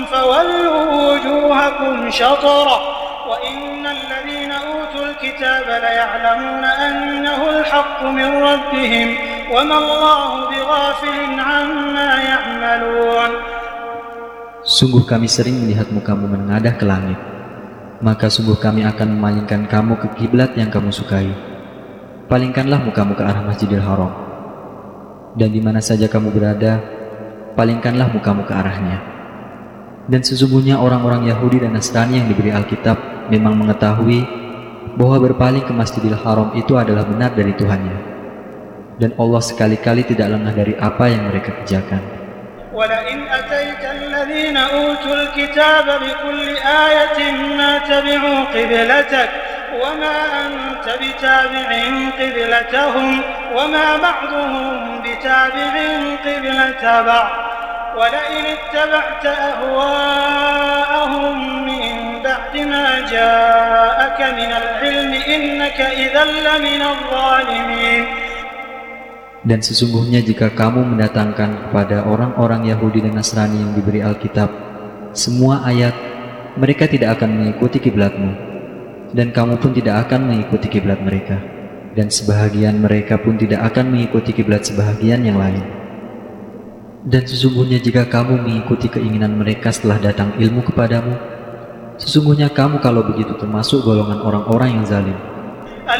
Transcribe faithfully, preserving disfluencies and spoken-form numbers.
فولوا وجوهكم شطرة وإن الذين أوتوا الكتاب ليعلمون أنه الحق من ربهم وما الله بغافل عما يعملون. Sungguh kami sering melihat mukamu menengadah ke langit, maka sungguh kami akan memalingkan kamu ke kiblat yang kamu sukai. Palingkanlah mukamu ke arah Masjidil Haram, dan di mana saja kamu berada, palingkanlah mukamu ke arahnya. Dan sesungguhnya orang-orang Yahudi dan Nasrani yang diberi Alkitab memang mengetahui bahwa berpaling ke Masjidil Haram itu adalah benar dari Tuhannya, dan Allah sekali-kali tidak lengah dari apa yang mereka kerjakan. وَلَئِنْ أَتَيْتَ الَّذِينَ أُوتُوا الْكِتَابَ بِكُلِّ آيَةٍ مَا تَبِعُوا قِبْلَتَكَ وَمَا أَنْتَ بِتَابِعٍ قِبْلَتَهُمْ وَمَا بَعْضُهُمْ بِتَابِعٍ قِبْلَةَ بَعْضٍ وَلَئِنِ اتَّبَعْتَ أَهْوَاءَهُمْ مِنْ بَعْدِ مَا جَاءَكَ مِنَ الْعِلْمِ إِنَّكَ إِذًا لَمِنَ الظَّالِمِينَ. Dan sesungguhnya jika kamu mendatangkan kepada orang-orang Yahudi dan Nasrani yang diberi Alkitab semua ayat, mereka tidak akan mengikuti kiblatmu, dan kamu pun tidak akan mengikuti kiblat mereka, dan sebahagian mereka pun tidak akan mengikuti kiblat sebahagian yang lain. Dan sesungguhnya jika kamu mengikuti keinginan mereka setelah datang ilmu kepadamu, sesungguhnya kamu kalau begitu termasuk golongan orang-orang yang zalim.